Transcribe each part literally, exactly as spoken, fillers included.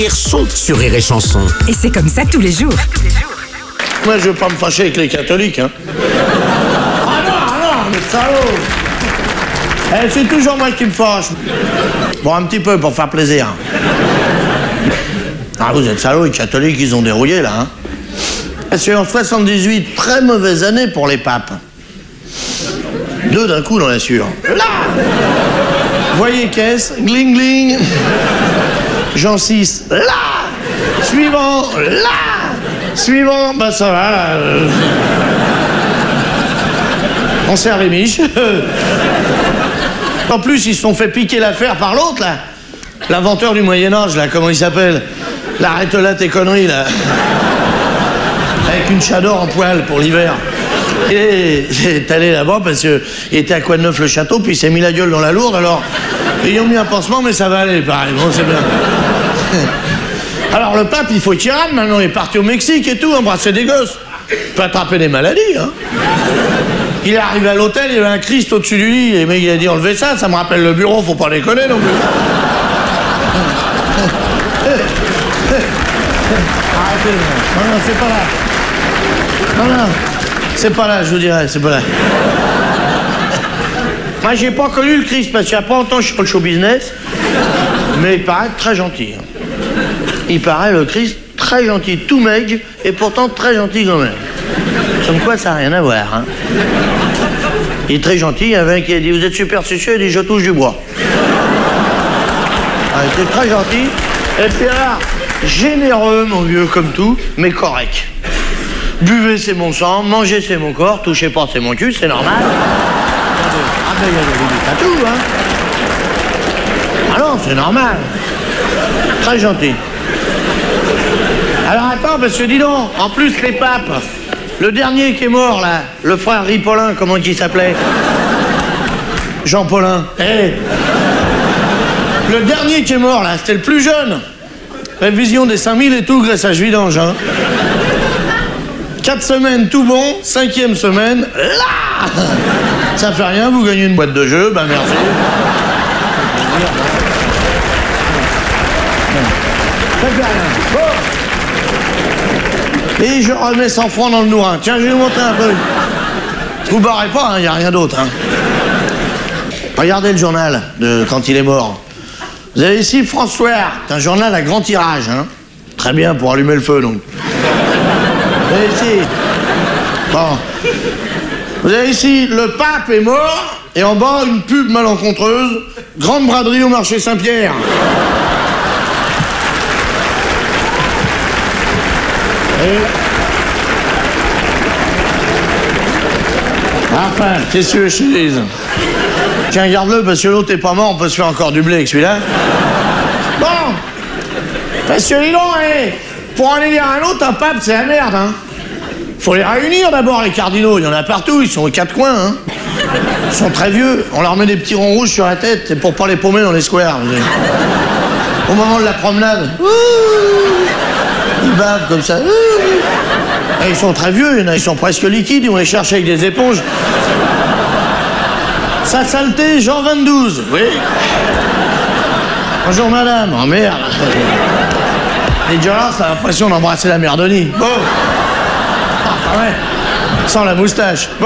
saute sur Rire et Chanson. Et c'est comme ça tous les jours. Moi, je veux pas me fâcher avec les catholiques, hein. Ah non, ah non, mais salaud. Eh, c'est toujours moi qui me fâche. Bon, un petit peu pour faire plaisir. Ah, vous êtes salauds, les catholiques, ils ont dérouillé, là, hein. C'est en soixante-dix-huit, très mauvaise année pour les papes. Deux d'un coup dans la sueur. Là! Voyez caisse, gling gling. Jean six, là! Suivant, là! Suivant, bah ça va, là. Euh... On sert les miches. En plus, ils se sont fait piquer l'affaire par l'autre, là. L'inventeur du Moyen-Âge, là, comment il s'appelle? La arrête-là tes conneries, là. Avec une chador en poil pour l'hiver. Et j'étais allé là-bas parce qu'il était à Coineuf le château, puis il s'est mis la gueule dans la lourde, alors ils ont mis un pansement, mais ça va aller, pareil, bon, c'est bien. Alors le pape, il faut qu'il rame, maintenant, il est parti au Mexique et tout, embrasser des gosses. Il peut attraper des maladies, hein. Il est arrivé à l'hôtel, il y avait un Christ au-dessus du lit, et le mec, il a dit, enlevez ça, ça me rappelle le bureau, faut pas déconner non plus. Arrêtez, non, non, c'est pas là. Non, non, c'est pas là, je vous dirais, c'est pas là. Moi, j'ai pas connu le Christ, parce qu'il y a pas longtemps, je suis pas le show business, mais il paraît très gentil. Il paraît, le Christ, très gentil, tout maigre, et pourtant très gentil quand même. Comme quoi, ça n'a rien à voir, hein. Il est très gentil, il y avait un qui a dit, vous êtes superstitieux, il dit, je touche du bois. Ah, il était très gentil, et puis là, généreux, mon vieux, comme tout, mais correct. Buvez, c'est mon sang, mangez, c'est mon corps, touchez pas, c'est mon cul, c'est normal. Ah ben, il y a des limites à tout, hein. Ah non, c'est normal. Très gentil. Alors attends, parce que dis donc, en plus, les papes, le dernier qui est mort, là, le frère Ripollin, comment il s'appelait? Jean Paulin. Eh hey. Le dernier qui est mort, là, c'était le plus jeune. Révision des cinq mille et tout, graissage vidange, hein. Quatre semaines, tout bon. Cinquième semaine, là! Ça fait rien, vous gagnez une boîte de jeu, ben merci. Ça fait rien. Bon. Et je remets cent francs dans le nourrin. Tiens, je vais vous montrer un peu. Vous barrez pas, il n'y a rien d'autre, hein. Regardez le journal de quand il est mort. Vous avez ici François, c'est un journal à grand tirage, hein. Très bien pour allumer le feu, donc. Vous avez ici... Bon. Vous avez ici, le pape est mort, et en bas, une pub malencontreuse, grande braderie au marché Saint-Pierre. Et... Enfin, qu'est-ce que je te dise? Tiens, garde-le, parce que l'autre est pas mort, on peut se faire encore du blé avec celui-là. Bon. Parce que dis donc, eh, pour en élire un autre, un pape, c'est la merde, hein. Faut les réunir d'abord, les cardinaux. Il y en a partout, ils sont aux quatre coins, hein. Ils sont très vieux. On leur met des petits ronds rouges sur la tête, c'est pour pas les paumer dans les squares. Au moment de la promenade, ouh, ils bavent comme ça. Et ils sont très vieux, il y en a, ils sont presque liquides, ils vont les chercher avec des éponges. Sa saleté, Jean vingt-deux, oui. Bonjour madame, oh merde. Les Jolas, ça a l'impression d'embrasser la mère Denis. Bon. Ah ouais. Sans la moustache. Bon.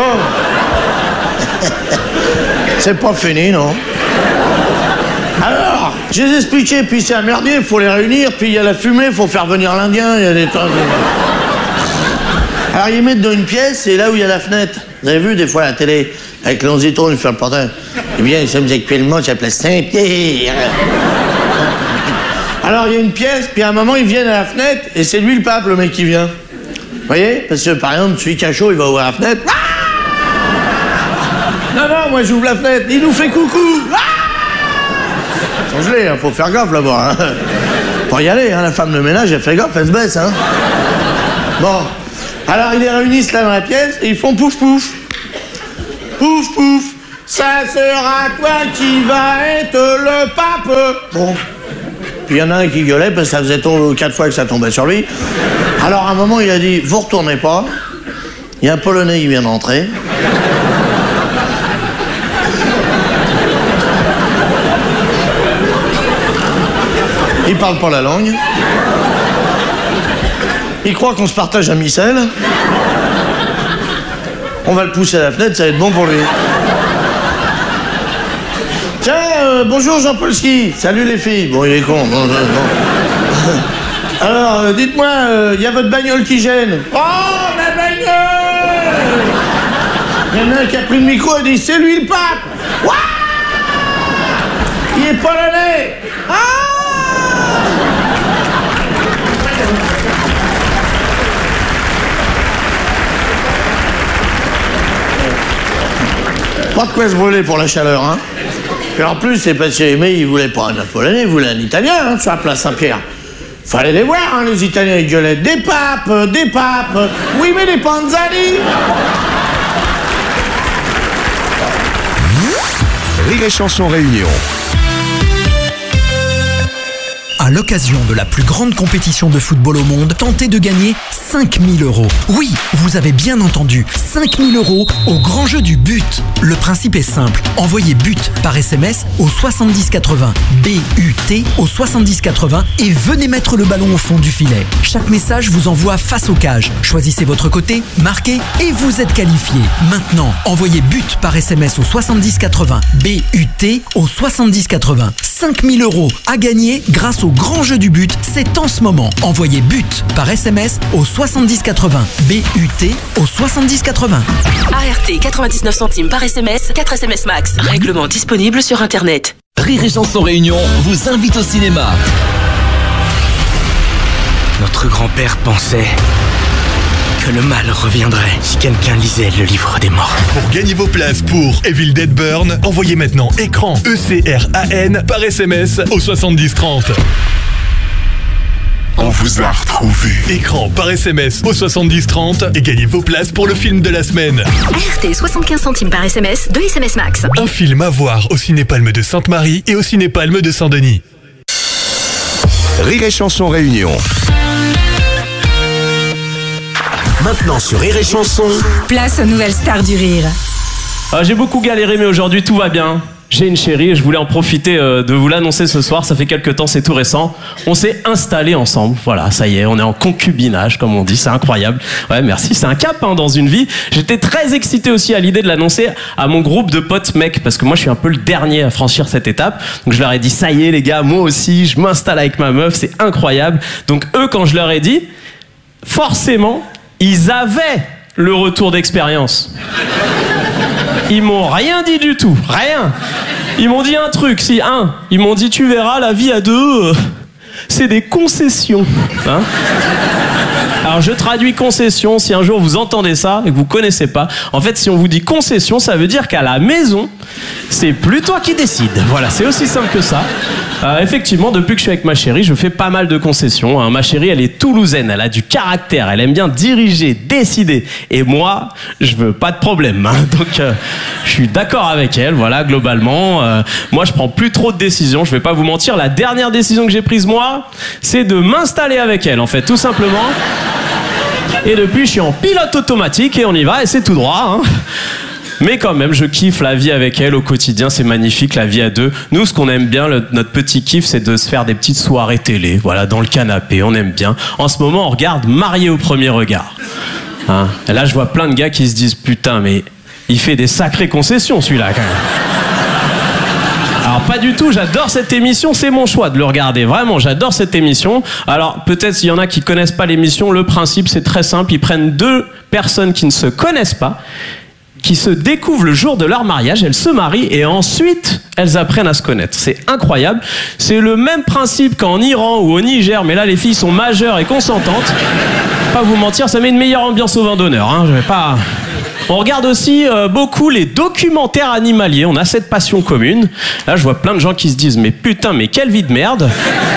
C'est pas fini, non? Alors, je les ai expliqué, puis c'est un merdier, il faut les réunir, puis il y a la fumée, il faut faire venir l'Indien, il y a des tas de... Alors ils mettent dans une pièce, et là où il y a la fenêtre, vous avez vu des fois à la télé, avec l'onziton, il fait le portail. Eh bien, ils sommes actuellement, ça s'appelle Saint-Pierre. Alors il y a une pièce, puis à un moment, ils viennent à la fenêtre, et c'est lui le pape, le mec qui vient. Vous voyez? Parce que par exemple, celui qui a chaud, il va ouvrir la fenêtre. Ah non, non, moi j'ouvre la fenêtre, il nous fait coucou. Ah ils sont gelés, hein, faut faire gaffe là-bas. Hein. Faut y aller, hein, la femme de ménage, elle fait gaffe, elle se baisse. Hein. Bon, alors ils les réunissent là dans la pièce, et ils font pouf pouf. Pouf pouf, ça sera toi qui va être le pape. Bon. Puis il y en a un qui gueulait parce que ça faisait quatre fois que ça tombait sur lui. Alors à un moment il a dit, vous retournez pas. Il y a un Polonais qui vient d'entrer. Il il parle pas la langue. Il croit qu'on se partage un missel. On va le pousser à la fenêtre, ça va être bon pour lui. Tiens, euh, bonjour Jean Polski. Salut les filles. Bon, il est con. Bon, bon, bon. Alors, euh, dites-moi, il euh, y a votre bagnole qui gêne. Oh, ma bagnole! Il y en a un qui a pris le micro et dit, c'est lui le pape! Ouah! Il est polonais! Ah! Pas de quoi se brûler pour la chaleur, hein. Et en plus, c'est parce qu'Aimé, il voulait pas un Polonais, il voulait un Italien, hein, sur la place Saint-Pierre. Fallait les voir, hein, les Italiens, ils gueulaient des papes, des papes. Oui, mais des panzani. Rire et Chanson Réunion. À l'occasion de la plus grande compétition de football au monde, tentez de gagner cinq mille euros. Oui, vous avez bien entendu, cinq mille euros au grand jeu du but. Le principe est simple, envoyez but par S M S au soixante-dix quatre-vingts, B U T au soixante-dix quatre-vingts et venez mettre le ballon au fond du filet. Chaque message vous envoie face aux cages. Choisissez votre côté, marquez et vous êtes qualifié. Maintenant, envoyez but par S M S au soixante-dix quatre-vingts, B U T au soixante-dix quatre-vingts. cinq mille euros à gagner grâce au grand jeu du but, c'est en ce moment. Envoyez but par S M S au soixante-dix quatre-vingts, B U T au soixante-dix quatre-vingts. A R T quatre-vingt-dix-neuf centimes par S M S, quatre S M S max. Règlement disponible sur internet. Rire et Chanson Réunion vous invite au cinéma. Notre grand-père pensait que le mal reviendrait si quelqu'un lisait le livre des morts. Pour gagner vos places pour Evil Dead Burn, envoyez maintenant écran E C R A N par S M S au soixante-dix trente. On vous a retrouvé. Écran par S M S au soixante-dix trente et gagnez vos places pour le film de la semaine. A R T soixante-quinze centimes par S M S, deux S M S max. Un film à voir au Ciné-Palme de Sainte-Marie et au Ciné-Palme de Saint-Denis. Rire et Chanson Réunion. Maintenant sur Rire et Chanson. Place aux nouvelles stars du rire. Ah, j'ai beaucoup galéré, mais aujourd'hui tout va bien. J'ai une chérie et je voulais en profiter euh, de vous l'annoncer ce soir. Ça fait quelques temps, c'est tout récent. On s'est installés ensemble. Voilà, ça y est, on est en concubinage, comme on dit. C'est incroyable. Ouais, merci. C'est un cap hein, dans une vie. J'étais très excité aussi à l'idée de l'annoncer à mon groupe de potes mecs, parce que moi, je suis un peu le dernier à franchir cette étape. Donc, je leur ai dit, ça y est, les gars, moi aussi, je m'installe avec ma meuf. C'est incroyable. Donc, eux, quand je leur ai dit, forcément, ils avaient le retour d'expérience. Ils m'ont rien dit du tout, rien. Ils m'ont dit un truc, si, un, ils m'ont dit, tu verras, la vie à deux, euh, c'est des concessions. Hein? Alors je traduis concession, si un jour vous entendez ça et que vous connaissez pas, en fait si on vous dit concession, ça veut dire qu'à la maison, c'est plus toi qui décides. Voilà, c'est aussi simple que ça. Euh, effectivement, depuis que je suis avec ma chérie, je fais pas mal de concessions. Hein. Ma chérie, elle est toulousaine, elle a du caractère, elle aime bien diriger, décider. Et moi, je veux pas de problème. Hein. Donc, euh, je suis d'accord avec elle, voilà, globalement. Euh, moi, je prends plus trop de décisions, je vais pas vous mentir. La dernière décision que j'ai prise, moi, c'est de m'installer avec elle, en fait, tout simplement. Et depuis, je suis en pilote automatique et on y va et c'est tout droit. Hein. Mais quand même, je kiffe la vie avec elle au quotidien, c'est magnifique, la vie à deux. Nous, ce qu'on aime bien, le, notre petit kiff, c'est de se faire des petites soirées télé, voilà, dans le canapé, on aime bien. En ce moment, on regarde Marié au premier regard. Hein. Et là, je vois plein de gars qui se disent, putain, mais il fait des sacrées concessions, celui-là, quand même. Alors pas du tout, j'adore cette émission, c'est mon choix de le regarder, vraiment, j'adore cette émission. Alors peut-être s'il y en a qui connaissent pas l'émission, le principe c'est très simple, ils prennent deux personnes qui ne se connaissent pas, qui se découvrent le jour de leur mariage, elles se marient et ensuite elles apprennent à se connaître. C'est incroyable, c'est le même principe qu'en Iran ou au Niger, mais là les filles sont majeures et consentantes. Pas vous mentir, ça met une meilleure ambiance au vin d'honneur, hein, je vais pas... On regarde aussi euh, beaucoup les documentaires animaliers, on a cette passion commune. Là, je vois plein de gens qui se disent « Mais putain, mais quelle vie de merde !»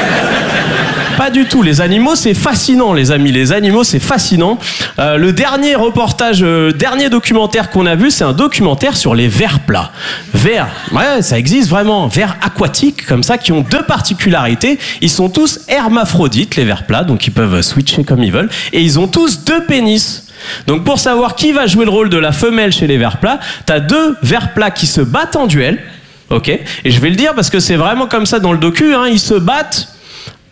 Pas du tout, les animaux c'est fascinant les amis, les animaux c'est fascinant. Euh, le dernier reportage, euh, dernier documentaire qu'on a vu, c'est un documentaire sur les vers plats. Vers, ouais ça existe vraiment, vers aquatiques comme ça qui ont deux particularités. Ils sont tous hermaphrodites les vers plats, donc ils peuvent switcher comme ils veulent. Et ils ont tous deux pénis. Donc pour savoir qui va jouer le rôle de la femelle chez les vers plats, t'as deux vers plats qui se battent en duel, ok. Et je vais le dire parce que c'est vraiment comme ça dans le docu, hein, ils se battent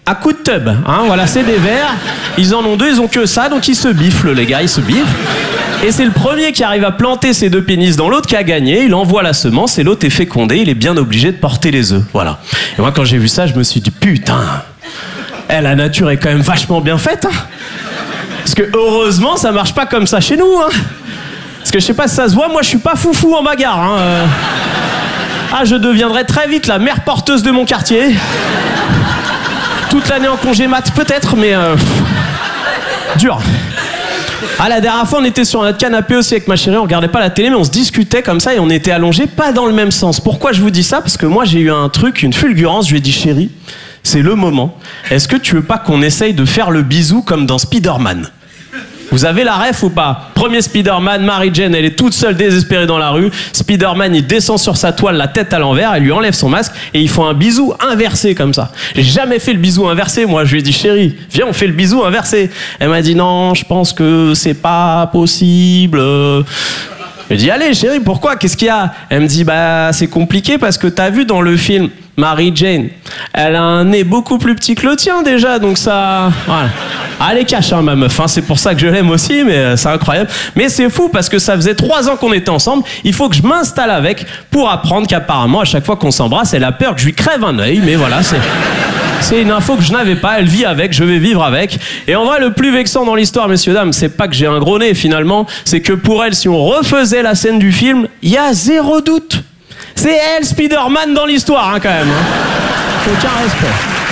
à coup de tub. Hein, voilà, c'est des vers. Ils en ont deux, ils ont que ça, donc ils se biflent, les gars, ils se biflent. Et c'est le premier qui arrive à planter ses deux pénis dans l'autre qui a gagné. Il envoie la semence et l'autre est fécondé. Il est bien obligé de porter les œufs. Voilà. Et moi, quand j'ai vu ça, je me suis dit, putain, eh, la nature est quand même vachement bien faite. Hein. Parce que heureusement, ça marche pas comme ça chez nous. Hein. Parce que je sais pas si ça se voit, moi, je suis pas foufou en bagarre. Hein. Euh... Ah, je deviendrai très vite la mère porteuse de mon quartier. Toute l'année en congé mat, peut-être, mais euh... dur. Ah, la dernière fois, on était sur notre canapé aussi avec ma chérie, on regardait pas la télé, mais on se discutait comme ça et on était allongés, pas dans le même sens. Pourquoi je vous dis ça? Parce que moi, j'ai eu un truc, une fulgurance, je lui ai dit, chérie, c'est le moment. Est-ce que tu veux pas qu'on essaye de faire le bisou comme dans Spider-Man? Vous avez la ref ou pas? Premier Spider-Man, Mary Jane, elle est toute seule désespérée dans la rue. Spider-Man, il descend sur sa toile, la tête à l'envers, elle lui enlève son masque et ils font un bisou inversé comme ça. J'ai jamais fait le bisou inversé, moi. Je lui ai dit, chérie, viens, on fait le bisou inversé. Elle m'a dit, non, je pense que c'est pas possible. Je lui ai dit, allez, chérie, pourquoi? Qu'est-ce qu'il y a? Elle me dit, bah, c'est compliqué parce que t'as vu dans le film Mary Jane, elle a un nez beaucoup plus petit que le tien déjà, donc ça... Voilà. Ah, elle est cache, hein, ma meuf, hein. C'est pour ça que je l'aime aussi, mais euh, c'est incroyable. Mais c'est fou parce que ça faisait trois ans qu'on était ensemble, il faut que je m'installe avec pour apprendre qu'apparemment, à chaque fois qu'on s'embrasse, elle a peur que je lui crève un œil, mais voilà, c'est... C'est une info que je n'avais pas, elle vit avec, je vais vivre avec. Et en vrai, le plus vexant dans l'histoire, messieurs, dames, c'est pas que j'ai un gros nez finalement, c'est que pour elle, si on refaisait la scène du film, il y a zéro doute. C'est elle, Spider-Man, dans l'histoire, hein, quand même. Hein. Aucun respect.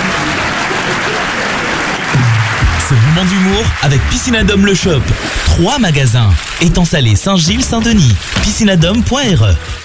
Ce moment d'humour avec Piscinadome Le Shop. Trois magasins. Étang Salé, Saint-Gilles, Saint-Denis. piscinadome point r e